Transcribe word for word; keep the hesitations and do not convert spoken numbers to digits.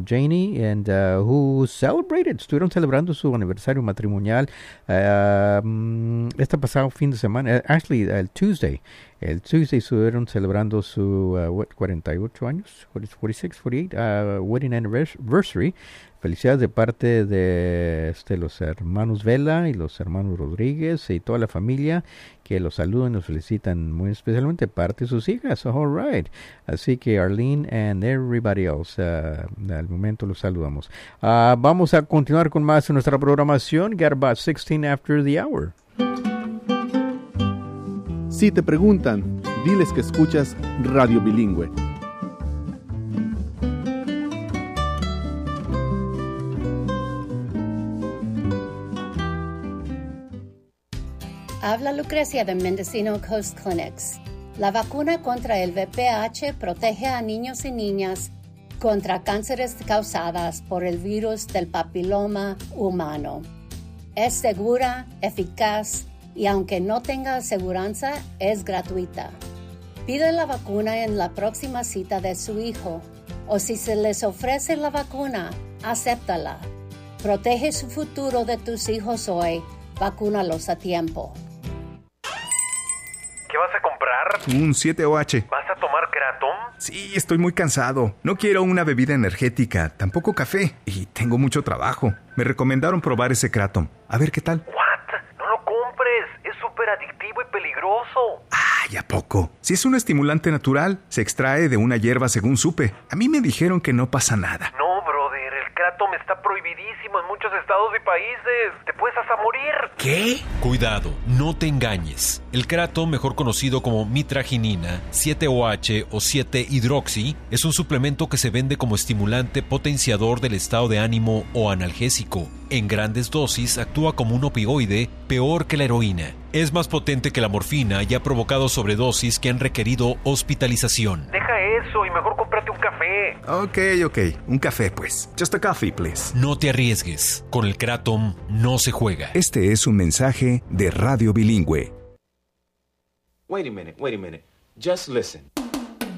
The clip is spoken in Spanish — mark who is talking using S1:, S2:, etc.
S1: Janie, and uh, who celebrated, estuvieron celebrando su aniversario matrimonial uh, um, este pasado fin de semana, uh, actually, el Tuesday. El Tuesday estuvieron celebrando su uh, what, cuarenta y ocho años, cuarenta y seis, cuarenta y ocho, uh, wedding anniversary. Felicidades de parte de este, los hermanos Vela y los hermanos Rodríguez y toda la familia que los saludan y los felicitan muy especialmente parte de sus hijas. All right. Así que Arlene and everybody else, uh, al momento los saludamos. Uh, vamos a continuar con más de nuestra programación. Get about sixteen after the hour.
S2: Si te preguntan, diles que escuchas Radio Bilingüe.
S3: Habla Lucrecia de Mendocino Coast Clinics. La vacuna contra el V P H protege a niños y niñas contra cánceres causadas por el virus del papiloma humano. Es segura, eficaz y aunque no tenga aseguranza, es gratuita. Pide la vacuna en la próxima cita de su hijo o si se les ofrece la vacuna, acéptala. Protege su futuro de tus hijos hoy. Vacúnalos a tiempo.
S4: ¿Qué vas a comprar?
S5: Un siete O H.
S4: ¿Vas a tomar Kratom?
S5: Sí, estoy muy cansado. No quiero una bebida energética, tampoco café. Y tengo mucho trabajo. Me recomendaron probar ese Kratom. A ver qué tal.
S4: ¿What? No lo compres. Es súper adictivo y peligroso.
S5: Ay, ¿a poco? Si es un estimulante natural, se extrae de una hierba según supe. A mí me dijeron que no pasa nada.
S4: No, brother. El Kratom está prohibidísimo en muchos estados y países. Te puedes hasta morir.
S5: ¿Qué?
S6: Cuidado, no te engañes. El Kratom, mejor conocido como mitraginina, siete O H o siete hidroxi, es un suplemento que se vende como estimulante potenciador del estado de ánimo o analgésico. En grandes dosis actúa como un opioide peor que la heroína. Es más potente que la morfina y ha provocado sobredosis que han requerido hospitalización.
S4: Deja eso y mejor cómprate un café.
S5: Ok, ok. Un café, pues. Just a coffee, please.
S6: No te arriesgues. Con el Kratom no se juega.
S5: Este es un mensaje de Radio Bilingüe.
S7: Wait a minute, wait a minute. Just listen.